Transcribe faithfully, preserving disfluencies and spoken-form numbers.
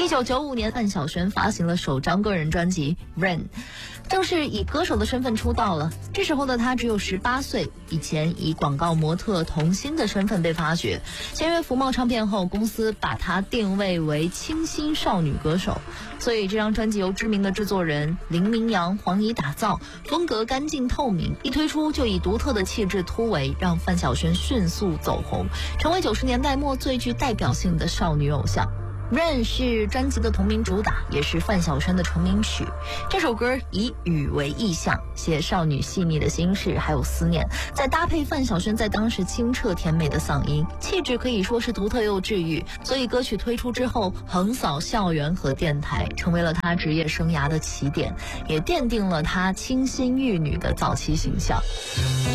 一九九五年，范晓萱发行了首张个人专辑《Rain》，正式以歌手的身份出道了。这时候的她只有十八岁，以前以广告模特童星的身份被发掘，签约福茂唱片后，公司把她定位为清新少女歌手。所以这张专辑由知名的制作人林明阳、黄怡打造，风格干净透明，一推出就以独特的气质突围，让范晓萱迅速走红，成为九十年代末最具代表性的少女偶像。Rain 是专辑的同名主打，也是范晓萱的成名曲。这首歌以雨为意象，写少女细腻的心事还有思念，再搭配范晓萱在当时清澈甜美的嗓音，气质可以说是独特又治愈。所以歌曲推出之后，横扫校园和电台，成为了她职业生涯的起点，也奠定了她清新玉女的早期形象。